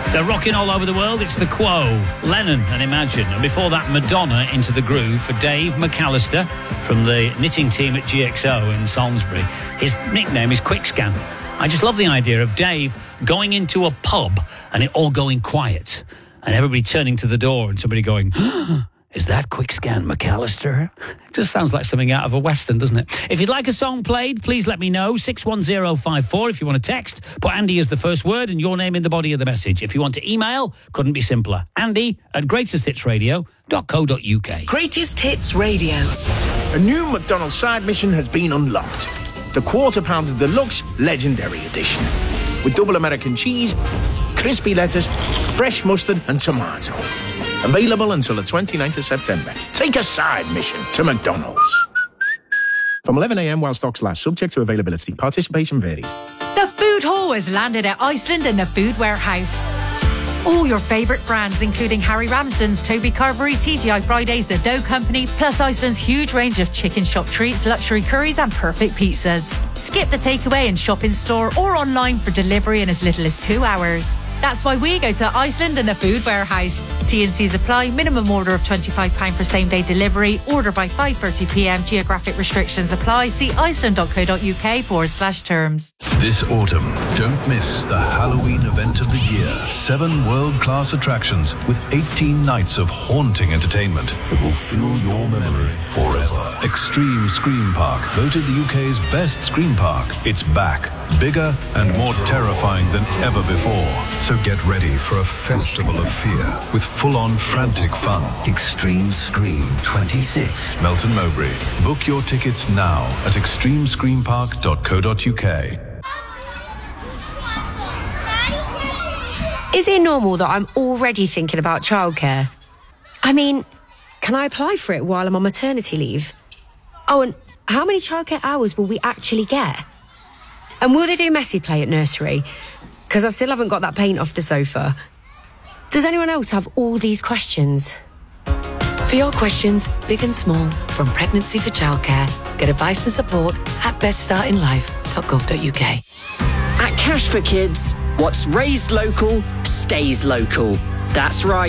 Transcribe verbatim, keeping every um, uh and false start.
They're rocking all over the world. It's the Quo, Lennon and Imagine. And before that, Madonna, Into the Groove for Dave McAllister from the knitting team at G X O in Salisbury. His nickname is Quickscan. I just love the idea of Dave going into a pub and it all going quiet and everybody turning to the door and somebody going, is that Quickscan McAllister? It just sounds like something out of a Western, doesn't it? If you'd like a song played, please let me know. six one zero five four if you want to text. Put Andy as the first word and your name in the body of the message. If you want to email, couldn't be simpler. Andy at greatest hits radio dot co dot uk. Greatest Hits Radio. A new McDonald's side mission has been unlocked. The Quarter Pounder Deluxe Legendary Edition. With double American cheese, crispy lettuce, fresh mustard and tomato. Available until the twenty-ninth of September. Take a side mission to McDonald's. From eleven a m while stocks last, subject to availability. Participation varies. The Food Hall has landed at Iceland in the Food Warehouse. All your favourite brands, including Harry Ramsden's, Toby Carvery, T G I Fridays, The Dough Company, plus Iceland's huge range of chicken shop treats, luxury curries and perfect pizzas. Skip the takeaway and shop in store or online for delivery in as little as two hours. That's why we go to Iceland and the Food Warehouse. T and C's apply. Minimum order of twenty-five pounds for same-day delivery. Order by five thirty p m. Geographic restrictions apply. See iceland dot co dot uk forward slash terms. This autumn, don't miss the Halloween event of the year. Seven world-class attractions with eighteen nights of haunting entertainment that will fill your memory forever. Extreme Scream Park, voted the U K's best scream park. It's back, bigger and more terrifying than ever before. So get ready for a festival of fear with full-on frantic fun. Extreme Scream twenty-six. Melton Mowbray. Book your tickets now at extreme scream park dot co dot uk. Is it normal that I'm already thinking about childcare? I mean, can I apply for it while I'm on maternity leave? Oh, and how many childcare hours will we actually get? And will they do messy play at nursery? Because I still haven't got that paint off the sofa. Does anyone else have all these questions? For your questions, big and small, from pregnancy to childcare, get advice and support at best starting life dot gov dot uk. At Cash for Kids, what's raised local stays local. That's right.